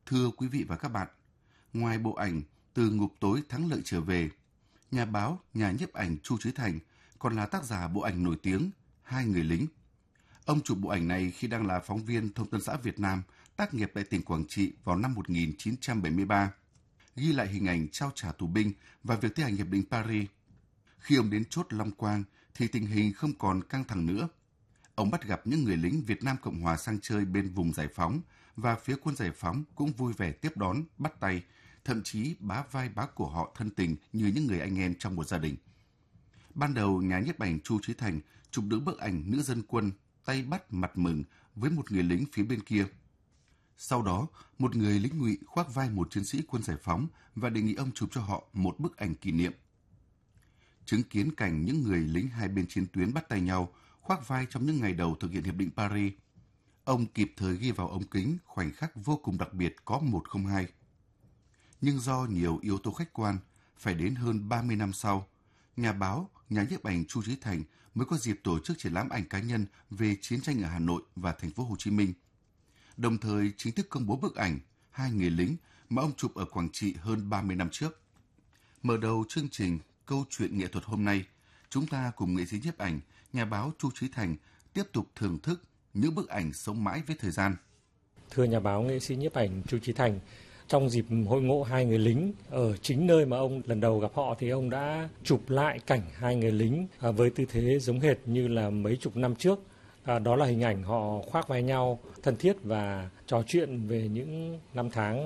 Thưa quý vị và các bạn, ngoài bộ ảnh Từ ngục tối thắng lợi trở về, nhà báo, nhà nhiếp ảnh Chu Chí Thành còn là tác giả bộ ảnh nổi tiếng Hai người lính. Ông chụp bộ ảnh này khi đang là phóng viên Thông tấn xã Việt Nam tác nghiệp tại tỉnh Quảng Trị vào năm 1973, ghi lại hình ảnh trao trả tù binh và việc thi hành Hiệp định Paris. Khi ông đến chốt Long Quang thì tình hình không còn căng thẳng nữa. Ông bắt gặp những người lính Việt Nam Cộng Hòa sang chơi bên vùng giải phóng và phía quân giải phóng cũng vui vẻ tiếp đón, bắt tay, thậm chí bá vai bá cổ họ thân tình như những người anh em trong một gia đình. Ban đầu, nhà nhiếp ảnh Chu Chí Thành chụp được bức ảnh nữ dân quân tay bắt mặt mừng với một người lính phía bên kia. Sau đó, một người lính ngụy khoác vai một chiến sĩ quân giải phóng và đề nghị ông chụp cho họ một bức ảnh kỷ niệm. Chứng kiến cảnh những người lính hai bên chiến tuyến bắt tay nhau, khoác vai trong những ngày đầu thực hiện Hiệp định Paris, ông kịp thời ghi vào ống kính khoảnh khắc vô cùng đặc biệt có 102. Nhưng do nhiều yếu tố khách quan, phải đến hơn 30 năm sau, nhà báo, nhà nhiếp ảnh Chu Chí Thành mới có dịp tổ chức triển lãm ảnh cá nhân về chiến tranh ở Hà Nội và thành phố Hồ Chí Minh. Đồng thời chính thức công bố bức ảnh Hai người lính mà ông chụp ở Quảng Trị hơn 30 năm trước. Mở đầu chương trình Câu chuyện nghệ thuật hôm nay, chúng ta cùng nghệ sĩ nhiếp ảnh, nhà báo Chu Chí Thành tiếp tục thưởng thức những bức ảnh sống mãi với thời gian. Thưa nhà báo, nghệ sĩ nhiếp ảnh Chu Chí Thành, trong dịp hội ngộ hai người lính ở chính nơi mà ông lần đầu gặp họ thì ông đã chụp lại cảnh hai người lính với tư thế giống hệt như là mấy chục năm trước. Đó là hình ảnh họ khoác vai nhau thân thiết và trò chuyện về những năm tháng